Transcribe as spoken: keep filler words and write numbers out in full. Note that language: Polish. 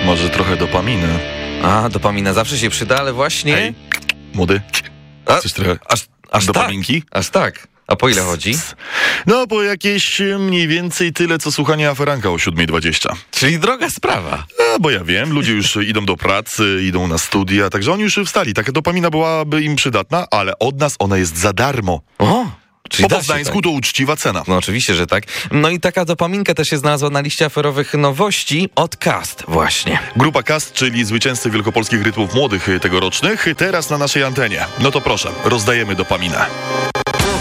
Może trochę dopaminy. A, dopamina zawsze się przyda, ale właśnie... Hej, młody, A, chcesz trochę aż, aż dopaminki? Tak, aż tak. A po ile chodzi? No, po jakieś mniej więcej tyle, co słuchanie aferanka o siódma dwadzieścia. Czyli droga sprawa. A, bo ja wiem, ludzie już idą do pracy, idą na studia, także oni już wstali. Taka dopamina byłaby im przydatna, ale od nas ona jest za darmo. O, czyli Bo da po się Gdańsku tak. to uczciwa cena. No oczywiście, że tak. No i taka dopaminka też się znalazła na liście aferowych nowości od Cast właśnie. Grupa Cast, czyli zwycięzcy wielkopolskich rytmów młodych tegorocznych, teraz na naszej antenie. No to proszę, rozdajemy dopaminę.